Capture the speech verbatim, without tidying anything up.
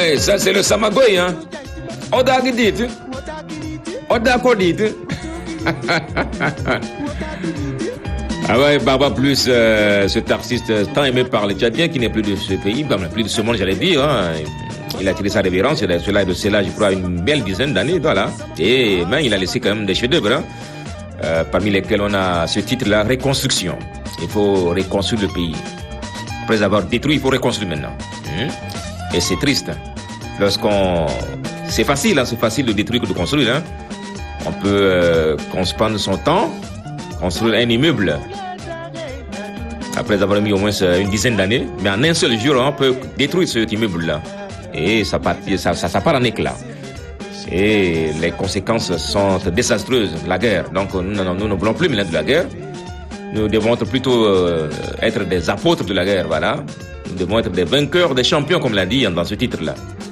ouais, ça c'est le Samagoy, hein. Oda Gidit. Oda Kodit. Ah ouais, Barba Plus, euh, cet artiste tant aimé par les Tchadiens qui n'est plus de ce pays, plus de ce monde, j'allais dire, hein. Il a tiré sa révérence, cela est de cela, je crois, une belle dizaine d'années, voilà. Et ben, il a laissé quand même des chefs-d'œuvre, hein, euh, parmi lesquels on a ce titre-là, Reconstruction. Il faut reconstruire le pays. Après avoir détruit, il faut reconstruire maintenant. Hum? Et c'est triste. Lorsqu'on... C'est facile, hein, c'est facile de détruire que de construire. Hein. On peut euh, prendre son temps, construire un immeuble, après avoir mis au moins une dizaine d'années, mais en un seul jour, on peut détruire cet immeuble-là. Et ça part, ça, ça, ça part en éclat. Et les conséquences sont désastreuses. La guerre. Donc nous, nous, nous ne voulons plus mener de la guerre. Nous devons être plutôt euh, être des apôtres de la guerre, voilà. Nous devons être des vainqueurs, des champions, comme l'a dit dans ce titre-là.